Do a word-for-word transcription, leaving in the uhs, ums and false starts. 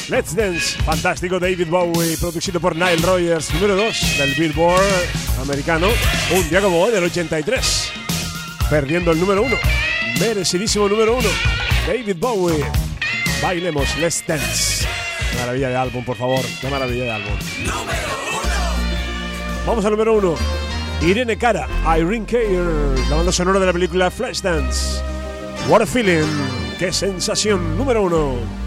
Let's Dance, fantástico David Bowie, producido por Nile Rodgers, número dos del Billboard americano, un día como hoy del ochenta y tres, perdiendo el número uno, merecidísimo número uno, David Bowie. Bailemos Let's Dance. Qué maravilla de álbum, por favor, qué maravilla de álbum. Vamos al número uno. Irene Cara, Irene Cara, la banda sonora de la película Flashdance. What a feeling, qué sensación, número uno.